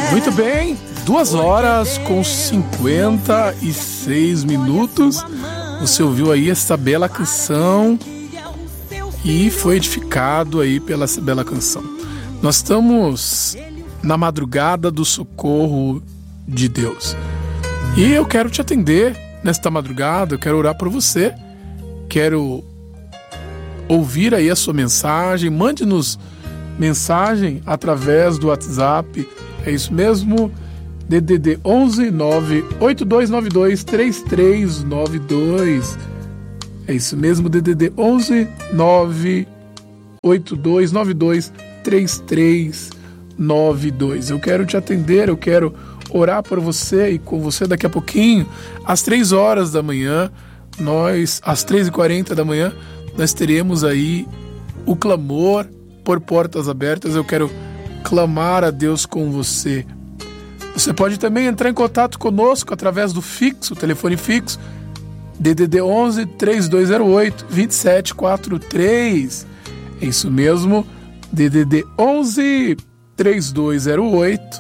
Muito bem, 2h56. Você ouviu aí essa bela canção e foi edificado aí pela bela canção. Nós estamos na madrugada do socorro de Deus. E eu quero te atender nesta madrugada, eu quero orar por você, quero ouvir aí a sua mensagem. Mande-nos mensagem através do WhatsApp, é isso mesmo, DDD 11 98292 3392. É isso mesmo, DDD 11 98292 3392. Eu quero te atender, eu quero orar por você e com você daqui a pouquinho, às 3 horas da manhã, às 3h40 da manhã, nós teremos aí o clamor por portas abertas. Eu quero clamar a Deus com você. Você pode também entrar em contato conosco através do fixo, telefone fixo, DDD 11 3208 2743. É isso mesmo, DDD 11 3208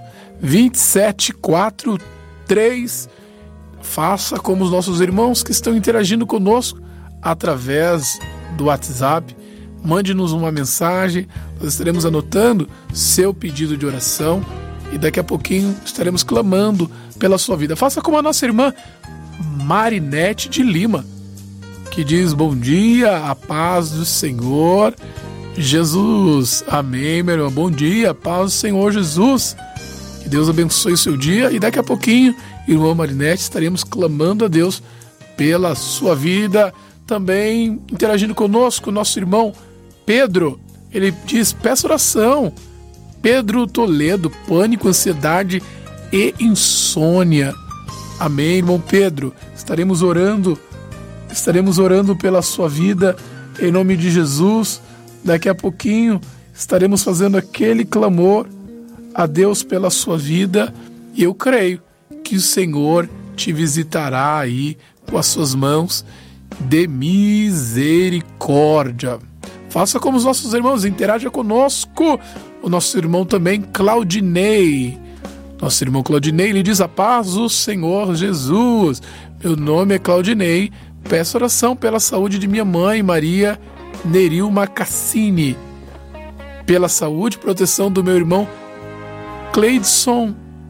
2743. Faça como os nossos irmãos que estão interagindo conosco através do WhatsApp. Mande-nos uma mensagem, nós estaremos anotando seu pedido de oração e daqui a pouquinho estaremos clamando pela sua vida. Faça como a nossa irmã Marinete de Lima, que diz: bom dia, a paz do Senhor Jesus. Amém, meu irmão. Bom dia, a paz do Senhor Jesus. Que Deus abençoe o seu dia e daqui a pouquinho, irmã Marinete, estaremos clamando a Deus pela sua vida. Também interagindo conosco, nosso irmão Pedro, ele diz: peça oração. Pedro Toledo, pânico, ansiedade e insônia. Amém, irmão Pedro. Estaremos orando pela sua vida, em nome de Jesus. Daqui a pouquinho estaremos fazendo aquele clamor a Deus pela sua vida e eu creio que o Senhor te visitará aí com as suas mãos de misericórdia. Faça como os nossos irmãos, interaja conosco. O nosso irmão também, Claudinei. Nosso irmão Claudinei, ele diz: a paz do Senhor Jesus. Meu nome é Claudinei. Peço oração pela saúde de minha mãe, Maria Nerilma Cassini. Pela saúde e proteção do meu irmão Cleidson.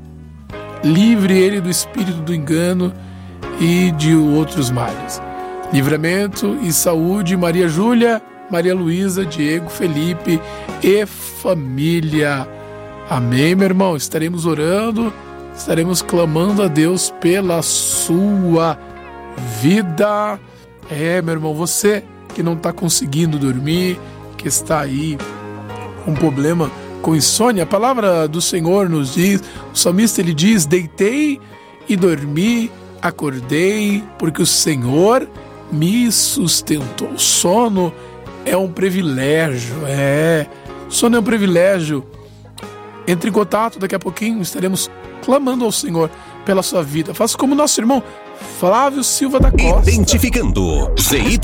Livre ele do espírito do engano e de outros males. Livramento e saúde, Maria Júlia, Maria Luísa, Diego, Felipe e família. Amém, meu irmão. Estaremos orando, estaremos clamando a Deus pela sua vida. Meu irmão, você que não está conseguindo dormir, que está aí com problema com insônia, a palavra do Senhor nos diz, o salmista ele diz: deitei e dormi, acordei, porque o Senhor me sustentou. O sono é um privilégio, o sono é um privilégio. Entre em contato, daqui a pouquinho estaremos clamando ao Senhor pela sua vida. Faça como nosso irmão Flávio Silva da Costa. Identificando ZYU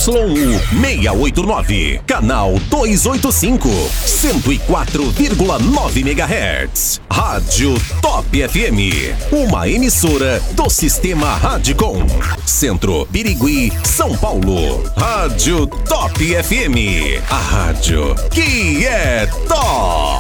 689, canal 285, 104,9 MHz. Rádio Top FM, uma emissora do Sistema Radicom. Centro, Birigui, São Paulo. Rádio Top FM, a rádio que é top.